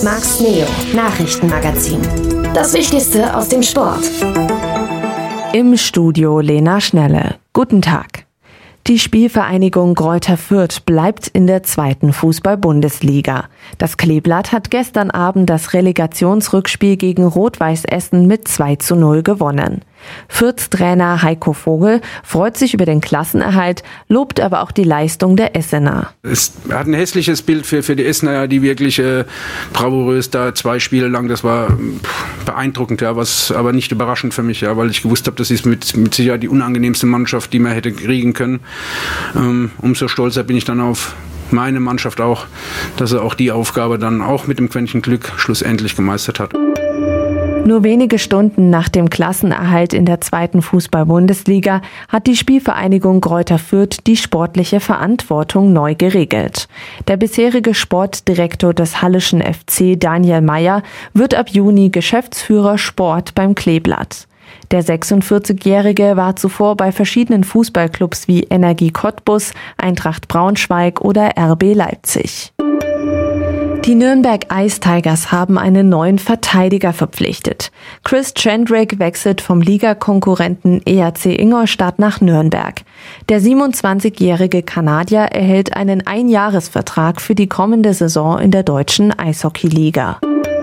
Max Neo Nachrichtenmagazin. Das Wichtigste aus dem Sport. Im Studio Lena Schnelle. Guten Tag. Die Spielvereinigung Greuther Fürth bleibt in der 2. Fußball-Bundesliga. Das Kleeblatt hat gestern Abend das Relegationsrückspiel gegen Rot-Weiß Essen mit 2:0 gewonnen. Fürths Trainer Heiko Vogel freut sich über den Klassenerhalt, lobt aber auch die Leistung der Essener. Es hat ein hässliches Bild für die Essener, die wirklich bravourös da 2 Spiele lang, das war beeindruckend, ja, was aber nicht überraschend für mich, ja, weil ich gewusst habe, das ist mit Sicherheit die unangenehmste Mannschaft, die man hätte kriegen können. Umso stolzer bin ich dann auf meine Mannschaft auch, dass er auch die Aufgabe dann auch mit dem Quäntchen Glück schlussendlich gemeistert hat. Nur wenige Stunden nach dem Klassenerhalt in der 2. Fußball-Bundesliga hat die Spielvereinigung Greuther Fürth die sportliche Verantwortung neu geregelt. Der bisherige Sportdirektor des Halleschen FC, Daniel Meyer, wird ab Juni Geschäftsführer Sport beim Kleeblatt. Der 46-Jährige war zuvor bei verschiedenen Fußballclubs wie Energie Cottbus, Eintracht Braunschweig oder RB Leipzig. Die Nürnberg Ice Tigers haben einen neuen Verteidiger verpflichtet. Chris Chandrick wechselt vom Ligakonkurrenten ERC Ingolstadt nach Nürnberg. Der 27-jährige Kanadier erhält einen Einjahresvertrag für die kommende Saison in der deutschen Eishockeyliga.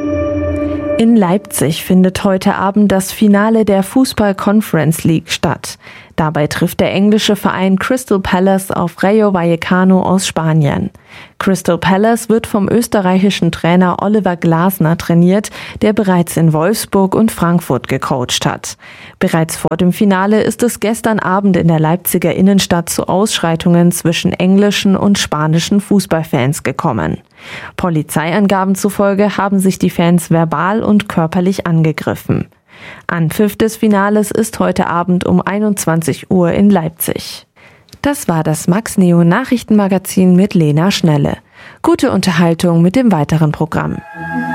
In Leipzig findet heute Abend das Finale der Fußball Conference League statt. Dabei trifft der englische Verein Crystal Palace auf Rayo Vallecano aus Spanien. Crystal Palace wird vom österreichischen Trainer Oliver Glasner trainiert, der bereits in Wolfsburg und Frankfurt gecoacht hat. Bereits vor dem Finale ist es gestern Abend in der Leipziger Innenstadt zu Ausschreitungen zwischen englischen und spanischen Fußballfans gekommen. Polizeiangaben zufolge haben sich die Fans verbal und körperlich angegriffen. Anpfiff des Finales ist heute Abend um 21 Uhr in Leipzig. Das war das Max Neo Nachrichtenmagazin mit Lena Schnelle. Gute Unterhaltung mit dem weiteren Programm.